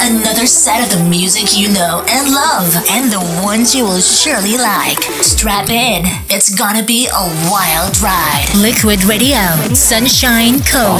Another set of the music you know and love, and the ones you will surely like. Strap in. It's gonna be a wild ride. Liquid Radio, Sunshine Coast.